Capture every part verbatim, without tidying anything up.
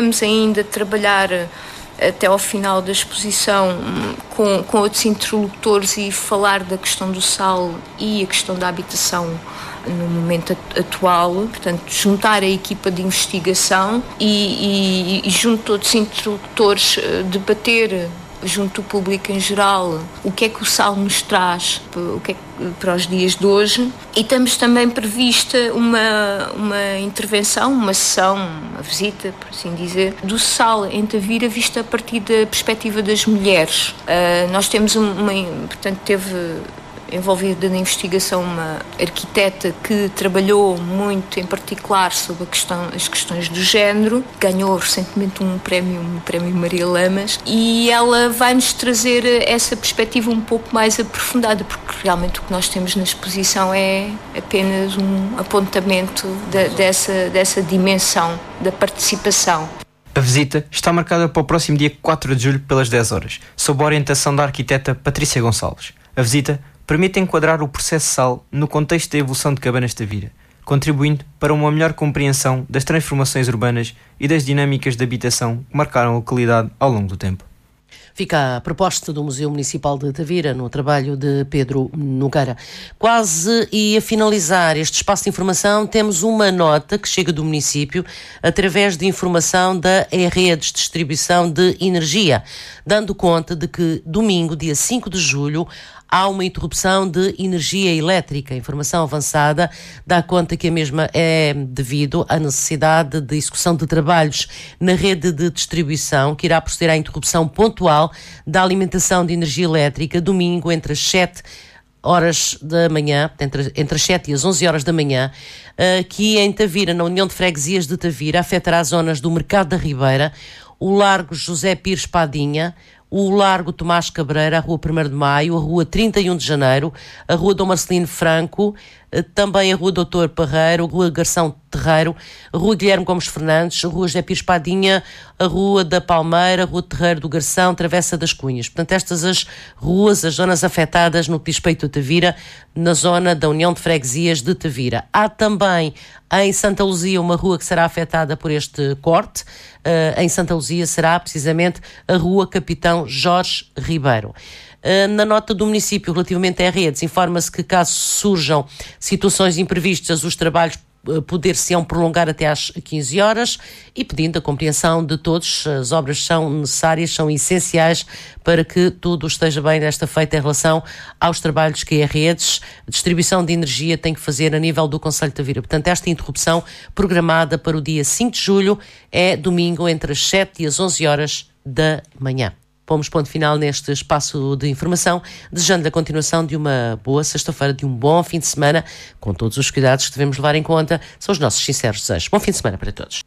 Pretendemos ainda trabalhar até ao final da exposição com, com outros interlocutores e falar da questão do sal e a questão da habitação no momento atual, portanto juntar a equipa de investigação e, e, e junto de outros interlocutores debater junto do público em geral o que é que o sal nos traz o que é que, para os dias de hoje. E temos também prevista uma, uma intervenção, uma sessão, uma visita, por assim dizer, do sal em Tavira vista a partir da perspectiva das mulheres. Uh, nós temos uma, portanto teve envolvida na investigação uma arquiteta que trabalhou muito em particular sobre a questão, as questões do género, ganhou recentemente um prémio, um prémio Maria Lamas, e ela vai-nos trazer essa perspectiva um pouco mais aprofundada, porque realmente o que nós temos na exposição é apenas um apontamento de, dessa, dessa dimensão da participação. A visita está marcada para o próximo dia quatro de julho pelas dez horas, sob a orientação da arquiteta Patrícia Gonçalves. A visita permite enquadrar o processo sal no contexto da evolução de Cabanas de Tavira, contribuindo para uma melhor compreensão das transformações urbanas e das dinâmicas de habitação que marcaram a localidade ao longo do tempo. Fica a proposta do Museu Municipal de Tavira no trabalho de Pedro Nogueira. Quase e a finalizar este espaço de informação, temos uma nota que chega do município através de informação da Redes de Distribuição de Energia, dando conta de que domingo, dia cinco de julho, há uma interrupção de energia elétrica. A informação avançada dá conta que a mesma é devido à necessidade de execução de trabalhos na rede de distribuição, que irá proceder à interrupção pontual da alimentação de energia elétrica domingo entre as sete horas da manhã, entre, entre as sete e as onze horas da manhã, aqui em Tavira, na União de Freguesias de Tavira, afetará as zonas do Mercado da Ribeira, o Largo José Pires Padinha, o Largo Tomás Cabreira, a Rua primeiro de Maio, a Rua trinta e um de Janeiro, a Rua Dom Marcelino Franco, também a Rua Doutor Parreiro, a Rua Garção Terreiro, a Rua Guilherme Gomes Fernandes, a Rua José Pires Padinha, a Rua da Palmeira, a Rua Terreiro do Garção, Travessa das Cunhas. Portanto, estas as ruas, as zonas afetadas no que diz respeito a Tavira, na zona da União de Freguesias de Tavira. Há também em Santa Luzia uma rua que será afetada por este corte. Uh, em Santa Luzia será precisamente a Rua Capitão Jorge Ribeiro. Na nota do município relativamente a redes, informa-se que caso surjam situações imprevistas, os trabalhos poder-se-ão prolongar até às quinze horas e pedindo a compreensão de todos, as obras são necessárias, são essenciais para que tudo esteja bem desta feita em relação aos trabalhos que a redes, a distribuição de energia tem que fazer a nível do concelho de Tavira. Portanto, esta interrupção programada para o dia cinco de julho é domingo entre as sete e as onze horas da manhã. Pomos ponto final neste espaço de informação, desejando a continuação de uma boa sexta-feira, de um bom fim de semana, com todos os cuidados que devemos levar em conta, são os nossos sinceros desejos. Bom fim de semana para todos.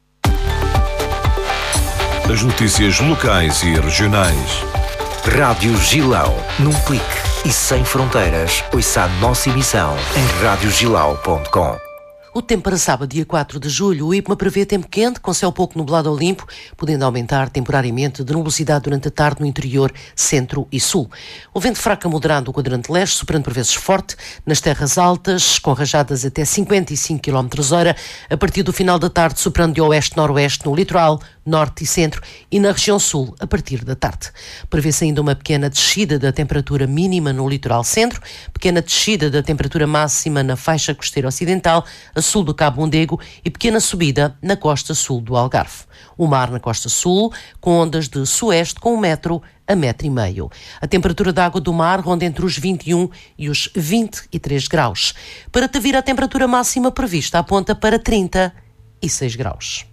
As notícias locais e regionais. Rádio Gilão, num clique e sem fronteiras. Ouça a nossa emissão em rádio gilau ponto com. O tempo para sábado, dia quatro de julho, o IPMA prevê tempo quente, com céu pouco nublado ou limpo, podendo aumentar temporariamente de nubosidade durante a tarde no interior, centro e sul. O vento fraco a moderado no quadrante leste, soprando por vezes forte, nas terras altas, com rajadas até cinquenta e cinco quilómetros hora, a partir do final da tarde, soprando de oeste-noroeste no litoral, norte e centro, e na região sul, a partir da tarde. Prevê-se ainda uma pequena descida da temperatura mínima no litoral centro, pequena descida da temperatura máxima na faixa costeira ocidental, a sul do Cabo Mondego, e pequena subida na costa sul do Algarve. O mar na costa sul, com ondas de sueste com um metro a metro e meio. A temperatura da água do mar ronda entre os vinte e um e os vinte e três graus. Para Tavira, a temperatura máxima prevista aponta para trinta e seis graus.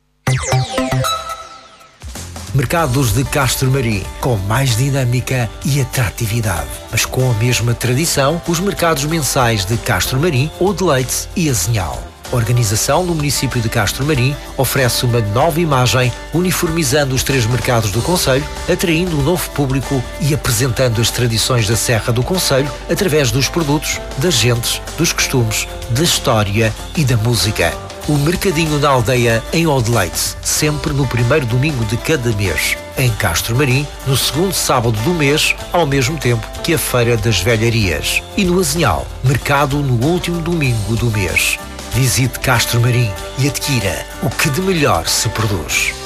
Mercados de Castro Marim, com mais dinâmica e atratividade. Mas com a mesma tradição, os mercados mensais de Castro Marim, Odileite e Azinhal. A organização do município de Castro Marim oferece uma nova imagem, uniformizando os três mercados do concelho, atraindo um novo público e apresentando as tradições da Serra do Concelho através dos produtos, das gentes, dos costumes, da história e da música. O Mercadinho da Aldeia em Odileite, sempre no primeiro domingo de cada mês. Em Castro Marim, no segundo sábado do mês, ao mesmo tempo que a Feira das Velharias. E no Azinhal, mercado no último domingo do mês. Visite Castro Marim e adquira o que de melhor se produz.